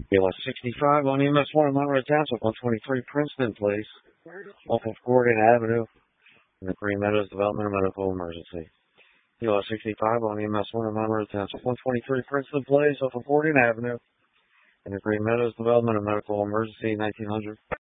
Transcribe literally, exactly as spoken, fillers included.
K Y sixty-five on E M S one in Monroe Township, one twenty-three Princeton Place, off of Gordon Avenue, in the Green Meadows Development of Medical Emergency. K Y sixty-five on E M S one in Monroe Township, one twenty-three Princeton Place, off of Gordon Avenue, in the Green Meadows Development of Medical Emergency, nineteen hundred.